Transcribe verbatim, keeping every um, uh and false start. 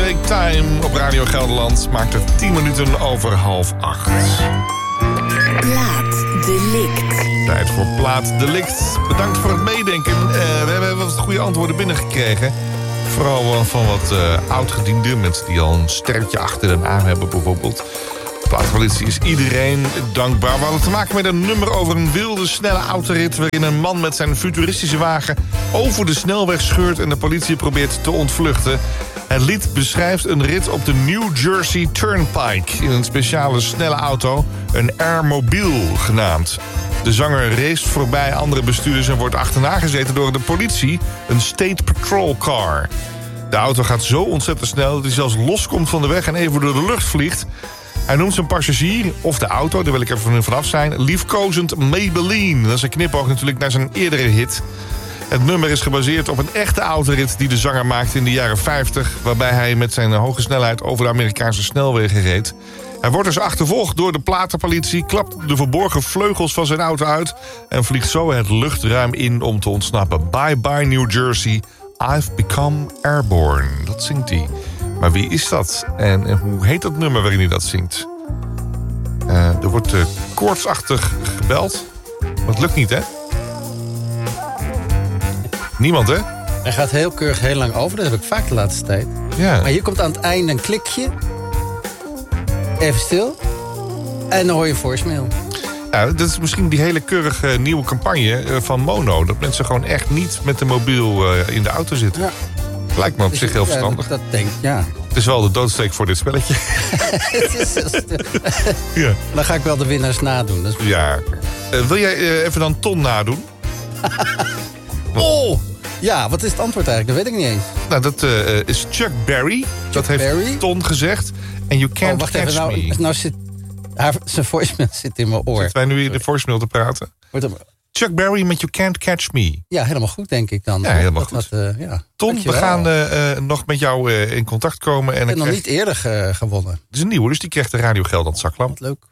Take Time op Radio Gelderland. Maakt het tien minuten over half acht. Plaat Delict. Tijd voor Plaat Delict. Bedankt voor het meedenken. Uh, we hebben wat goede antwoorden binnengekregen. Vooral van wat uh, oudgedienden. Mensen die al een sterretje achter de naam hebben bijvoorbeeld. De plaatspolitie is iedereen dankbaar. We hadden te maken met een nummer over een wilde, snelle autorit... waarin een man met zijn futuristische wagen over de snelweg scheurt... en de politie probeert te ontvluchten. Het lied beschrijft een rit op de New Jersey Turnpike... in een speciale snelle auto, een Airmobile genaamd. De zanger race voorbij andere bestuurders... en wordt achterna gezeten door de politie, een State Patrol car. De auto gaat zo ontzettend snel dat hij zelfs loskomt van de weg... en even door de lucht vliegt. Hij noemt zijn passagier, of de auto, daar wil ik even vanaf zijn... liefkozend Maybelline. Dat is een knipoog natuurlijk naar zijn eerdere hit. Het nummer is gebaseerd op een echte autorit die de zanger maakte in de jaren vijftig... waarbij hij met zijn hoge snelheid over de Amerikaanse snelwegen reed. Hij wordt dus achtervolgd door de platenpolitie... klapt de verborgen vleugels van zijn auto uit... en vliegt zo het luchtruim in om te ontsnappen. Bye bye New Jersey, I've become airborne. Dat zingt hij. Maar wie is dat? En, en hoe heet dat nummer waarin hij dat zingt? Uh, er wordt uh, koortsachtig gebeld. Maar het lukt niet, hè? Niemand, hè? Hij gaat heel keurig heel lang over. Dat heb ik vaak de laatste tijd. Ja. Maar hier komt aan het einde een klikje. Even stil. En dan hoor je een voicemail. Ja, dat is misschien die hele keurige nieuwe campagne van Mono. Dat mensen gewoon echt niet met de mobiel uh, in de auto zitten. Ja. Lijkt me op zich heel verstandig. Ja, dat, dat denk ik, ja. Het is wel de doodsteek voor dit spelletje. Het is heel stil. Ja. Dan ga ik wel de winnaars nadoen. Dat is... Ja. Uh, wil jij uh, even dan Ton nadoen? Oh! Ja, wat is het antwoord eigenlijk? Dat weet ik niet eens. Nou, dat uh, is Chuck Berry. Chuck dat heeft Berry? Ton gezegd. En you can't oh, wacht catch even, nou, me. Nou zit... Haar, zijn voicemail zit in mijn oor. Zitten wij nu in de voicemail te praten? Chuck Berry met You Can't Catch Me. Ja, helemaal goed, denk ik dan. Ja, helemaal dat, goed. Dat, uh, ja. Ton, we gaan uh, nog met jou uh, in contact komen. En ik heb nog krijg... niet eerder uh, gewonnen. Het is een nieuwe, dus die krijgt de Radio Gelderland zaklamp. Leuk.